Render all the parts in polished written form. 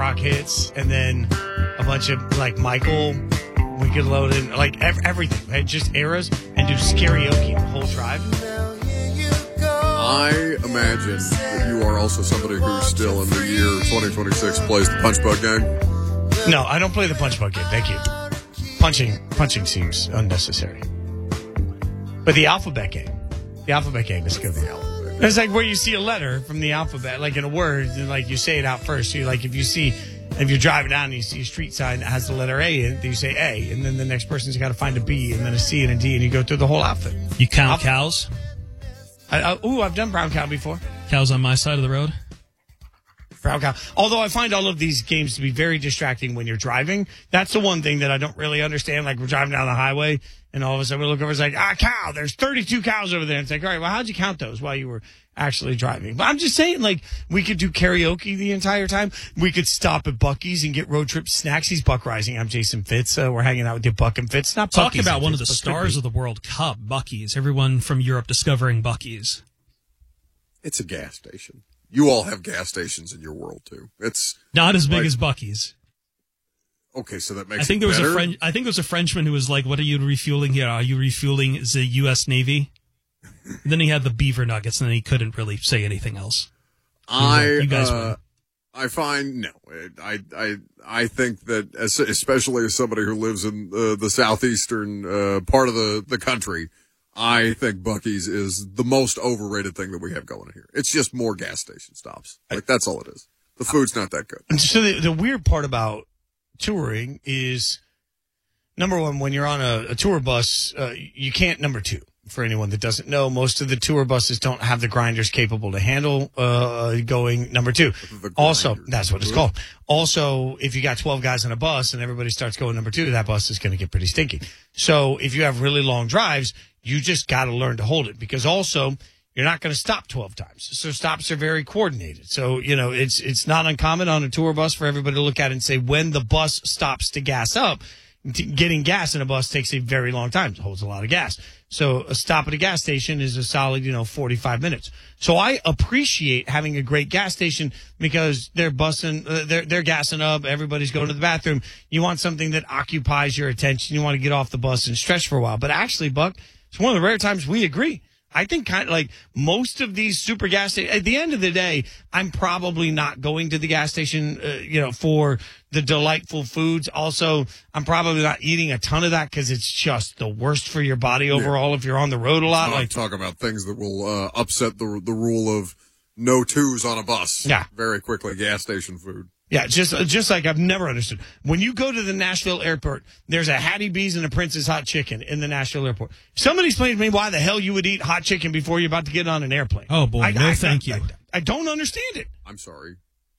Rock hits, and then a bunch of like Michael. We could load in like everything, right? Just eras, and do karaoke the whole drive. I imagine that you are also somebody who still in the year 2026 plays the Punch Bug game. No, I don't play the Punch Bug game. Thank you. Punching seems unnecessary. But the alphabet game is good. It's like where you see a letter from the alphabet, like in a word, and like you say it out first. So you like if you're driving down and you see a street sign that has the letter A in it, you say A, and then the next person's got to find a B, and then a C and a D, and you go through the whole outfit. You count cows? I've done brown cow before. Cows on my side of the road? Brown cow. Although I find all of these games to be very distracting when you're driving. That's the one thing that I don't really understand. Like we're driving down the highway, and all of a sudden we look over, it's like, cow, there's 32 cows over there. And it's like, all right, well, how'd you count those while you were actually driving? But I'm just saying, like, we could do karaoke the entire time. We could stop at Buc-ee's and get road trip snacks. He's Buck Rising. I'm Jason Fitz. We're hanging out with you, Buck and Fitz. Not Talk Buc-ee's, about one of the stars of the World Cup, Buc-ee's. Everyone from Europe discovering Buc-ee's. It's a gas station. You all have gas stations in your world, too. It's not as big as Buc-ee's. Okay, so that makes I think it there better? I think there was a Frenchman who was like, what are you refueling here? Are you refueling the U.S. Navy? Then he had the beaver nuggets, and then he couldn't really say anything else. I think that, especially as somebody who lives in the southeastern part of the country, I think Buc-ee's is the most overrated thing that we have going here. It's just more gas station stops. Like, that's all it is. The food's not that good. So the weird part about touring is, number one, when you're on a tour bus, you can't, number two, for anyone that doesn't know, most of the tour buses don't have the grinders capable to handle going. Number two, also, that's what it's called. Also, if you got 12 guys on a bus and everybody starts going number two, that bus is going to get pretty stinky. So if you have really long drives, you just got to learn to hold it, because also you're not going to stop 12 times. So stops are very coordinated. So, you know, it's not uncommon on a tour bus for everybody to look at it and say, when the bus stops to gas up, getting gas in a bus takes a very long time. It holds a lot of gas. So a stop at a gas station is a solid, 45 minutes. So I appreciate having a great gas station, because they're they're gassing up. Everybody's going to the bathroom. You want something that occupies your attention. You want to get off the bus and stretch for a while. But actually, Buck, it's one of the rare times we agree. I think kind of like most of these super gas stations, at the end of the day, I'm probably not going to the gas station, for the delightful foods. Also, I'm probably not eating a ton of that, because it's just the worst for your body overall if you're on the road a lot. Like, talk about things that will upset the rule of no twos on a bus. Yeah. Very quickly, gas station food. Yeah, just like I've never understood. When you go to the Nashville airport, there's a Hattie B's and a Prince's Hot Chicken in the Nashville airport. Somebody explain to me why the hell you would eat hot chicken before you're about to get on an airplane. Oh, boy, thank you. I don't understand it. I'm sorry.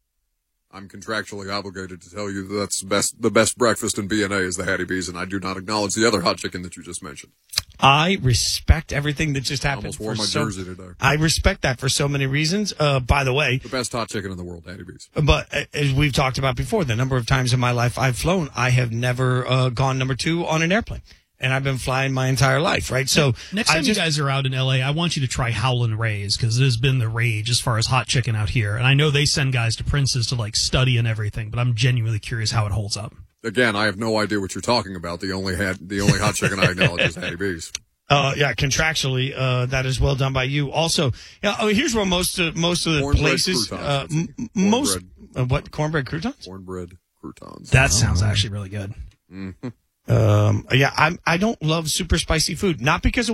I'm contractually obligated to tell you that that's the best breakfast in B&A is the Hattie B's, and I do not acknowledge the other hot chicken that you just mentioned. I respect everything that just happened. I almost wore my jersey today. I respect that for so many reasons. By the way, the best hot chicken in the world, Hattie B's. But as we've talked about before, the number of times in my life I've flown, I have never gone number two on an airplane. And I've been flying my entire life, right? So next time you guys are out in L.A., I want you to try Howlin' Ray's, because it has been the rage as far as hot chicken out here. And I know they send guys to Prince's to, like, study and everything, but I'm genuinely curious how it holds up. Again, I have no idea what you're talking about. The only hot chicken I acknowledge is Hattie B's. Yeah, contractually, that is well done by you. Also, here's where most of the cornbread places, cornbread croutons? Cornbread croutons. That sounds actually really good. Mm-hmm. I don't love super spicy food, not because of